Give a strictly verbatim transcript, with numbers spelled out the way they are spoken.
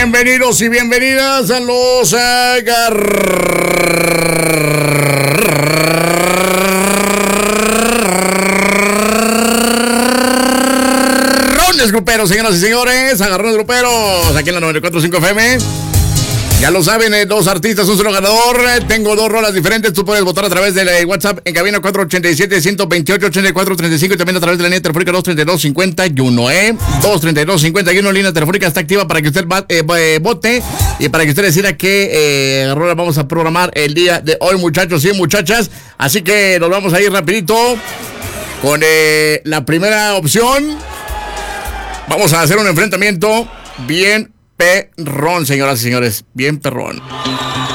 Bienvenidos y bienvenidas a los agarrones gruperos, señoras y señores. Agarrones gruperos, aquí en la noventa y cuatro punto cinco F M. Ya lo saben, eh, dos artistas, un solo ganador. Eh, tengo dos rolas diferentes. Tú puedes votar a través de la WhatsApp en cabina cuatro ochenta y siete, ciento veintiocho, ochenta y cuatro treinta y cinco y también a través de la línea telefónica dos treinta y dos, cincuenta y uno, ¿eh? dos treinta y dos, cincuenta y uno, línea telefónica está activa para que usted va, eh, eh, vote y para que usted decida qué eh, rola vamos a programar el día de hoy, muchachos y muchachas. Así que nos vamos a ir rapidito con eh, la primera opción. Vamos a hacer un enfrentamiento bien perrón, señoras y señores, bien perrón.